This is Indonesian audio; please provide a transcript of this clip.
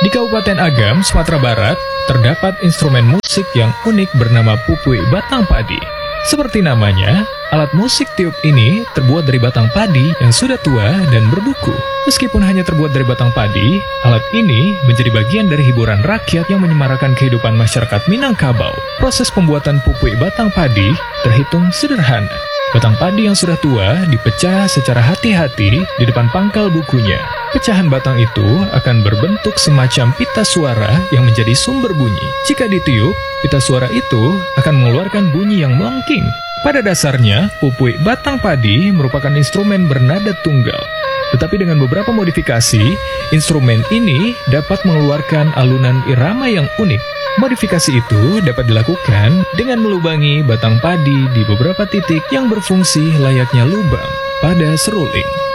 Di Kabupaten Agam, Sumatera Barat, terdapat instrumen musik yang unik bernama pupui batang padi. Seperti namanya, alat musik tiup ini terbuat dari batang padi yang sudah tua dan berbuku. Meskipun hanya terbuat dari batang padi, alat ini menjadi bagian dari hiburan rakyat yang menyemarakan kehidupan masyarakat Minangkabau. Proses pembuatan pupui batang padi terhitung sederhana. Batang padi yang sudah tua dipecah secara hati-hati di depan pangkal bukunya. Pecahan batang itu akan berbentuk semacam pita suara yang menjadi sumber bunyi. Jika ditiup, pita suara itu akan mengeluarkan bunyi yang melengking. Pada dasarnya, pupui batang padi merupakan instrumen bernada tunggal. Tetapi dengan beberapa modifikasi, instrumen ini dapat mengeluarkan alunan irama yang unik. Modifikasi itu dapat dilakukan dengan melubangi batang padi di beberapa titik yang berfungsi layaknya lubang pada seruling.